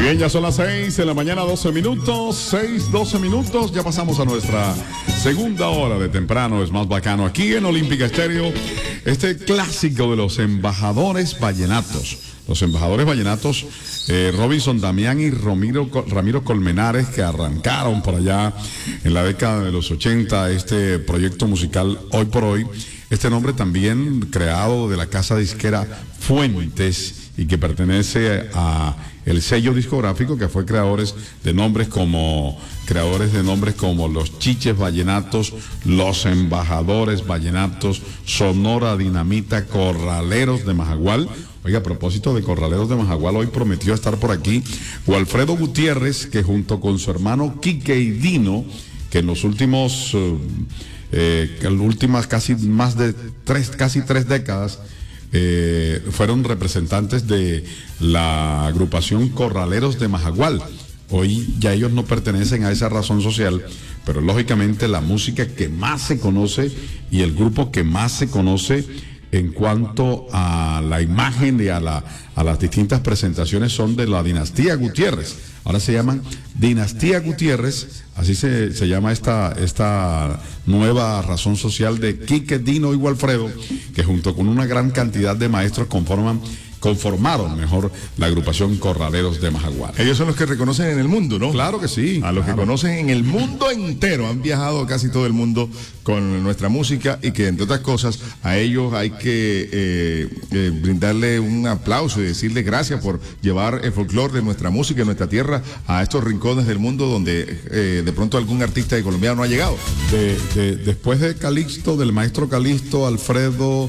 Bien, ya son las 6 de la mañana, 12 minutos, 6, 12 minutos, ya pasamos a nuestra segunda hora de temprano, es más bacano, aquí en Olímpica Estéreo, este clásico de los embajadores vallenatos. Los embajadores vallenatos, Robinson Damián y Ramiro Colmenares, que arrancaron por allá en la década de los 80 este proyecto musical Hoy por Hoy. Este nombre también creado de la casa disquera Fuentes y que pertenece a el sello discográfico que fue creadores de nombres como los Chiches Vallenatos, los Embajadores Vallenatos, Sonora Dinamita, Corraleros de Majagual. Oiga, a propósito de Corraleros de Majagual, hoy prometió estar por aquí Walfredo Gutiérrez, que junto con su hermano Quique y Dino, que en los últimas casi tres décadas fueron representantes de la agrupación Corraleros de Majagual. Hoy ya ellos no pertenecen a esa razón social, pero lógicamente la música que más se conoce y el grupo que más se conoce en cuanto a la imagen y a las distintas presentaciones son de la dinastía Gutiérrez. Ahora se llaman Dinastía Gutiérrez, así se llama esta nueva razón social de Quique, Dino y Walfredo, que junto con una gran cantidad de maestros conformaron mejor la agrupación Corraleros de Majagual. Ellos son los que reconocen en el mundo, ¿no? Claro que sí. A los que conocen en el mundo entero. Han viajado casi todo el mundo con nuestra música y que, entre otras cosas, a ellos hay que brindarle un aplauso y decirle gracias por llevar el folclore de nuestra música y nuestra tierra a estos rincones del mundo donde de pronto algún artista colombiano no ha llegado. Después de Calixto, del maestro Calixto, Alfredo,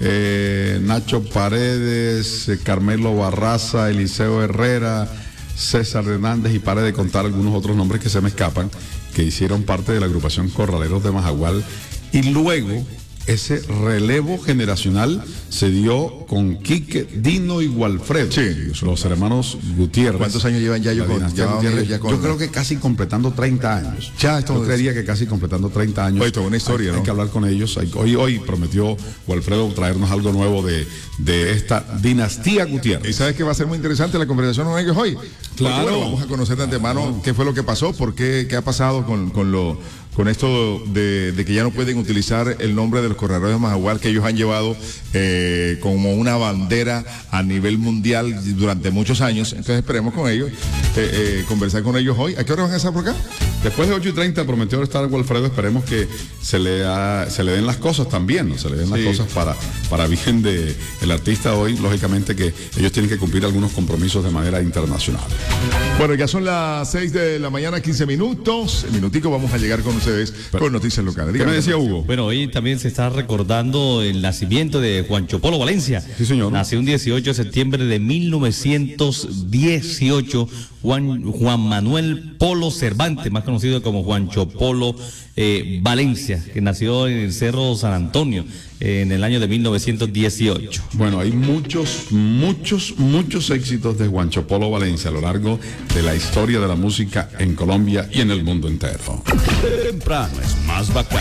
Nacho Paredes, Carmelo Barraza, Eliseo Herrera, César Hernández, y pare de contar algunos otros nombres que se me escapan, que hicieron parte de la agrupación Corraleros de Majagual. Y luego ese relevo generacional se dio con Quique, Dino y Walfredo, sí, los hermanos Gutiérrez. ¿Cuántos años llevan ya? Yo creo que casi completando 30 años. Yo creería que casi completando 30 años. Oye, toda una historia, ¿no? Hay que hablar con ellos. Hoy prometió Walfredo traernos algo nuevo de esta dinastía Gutiérrez. ¿Y sabes que va a ser muy interesante la conversación con ellos hoy? Claro. Bueno, vamos a conocer de antemano qué fue lo que pasó, qué ha pasado con esto de que ya no pueden utilizar el nombre de los Corraleros de Majagual, que ellos han llevado como una bandera a nivel mundial durante muchos años. Entonces esperemos con ellos, conversar con ellos hoy. ¿A qué hora van a estar por acá? Después de 8:30 prometió estar Walfredo. Esperemos que se le den las cosas también, ¿no? Se le den las cosas para bien del artista hoy. Lógicamente que ellos tienen que cumplir algunos compromisos de manera internacional. Bueno, ya son las 6 de la mañana, 15 minutos. En minutico vamos a llegar con ustedes con noticias locales. ¿Qué me decía Hugo? Bueno, hoy también se está recordando el nacimiento de Juancho Polo Valencia. Sí, señor. Nació un 18 de septiembre de 1918. Juan Manuel Polo Cervantes, más conocido como Juancho Polo Valencia, que nació en el Cerro San Antonio en el año de 1918. Bueno, hay muchos éxitos de Juancho Polo Valencia a lo largo de la historia de la música en Colombia y en el mundo entero. Temprano es más bacano.